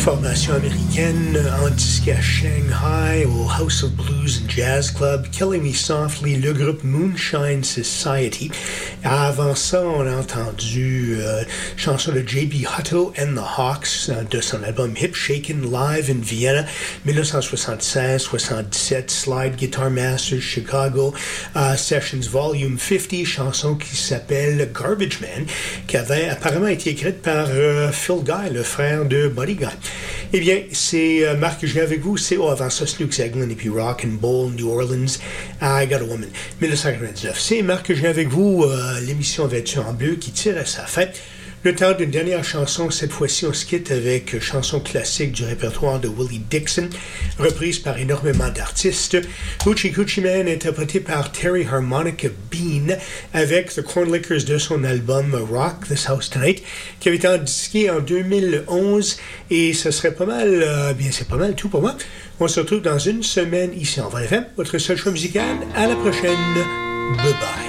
Formation américaine en disque à Shanghai au House of Blues and Jazz Club, Killing Me Softly, le groupe Moonshine Society. Avant ça, on a entendu chanson de J.B. Hutto and the Hawks de son album Hip Shakin' Live in Vienna, 1976-77, Slide Guitar Masters Chicago, Sessions Volume 50, chanson qui s'appelle Garbage Man, qui avait apparemment été écrite par Phil Guy, le frère de Buddy Guy. Eh bien, c'est Marc que j'ai avec vous. C'est avant ça, Snooks Eglin et puis Rock and Roll, New Orleans, I Got a Woman, 1999. C'est Marc que j'ai avec vous, l'émission Vêtue en bleu qui tire à sa fin. Le temps d'une dernière chanson, cette fois-ci on se quitte avec chanson classique du répertoire de Willie Dixon, reprise par énormément d'artistes. Hoochie Coochie Man, interprété par Terry Harmonica Bean, avec The Corn Lickers de son album Rock This House Tonight, qui avait été disqué en 2011, et ce serait pas mal, c'est pas mal tout pour moi. On se retrouve dans une semaine ici en Val FM, votre seul choix musical. À la prochaine. Bye bye.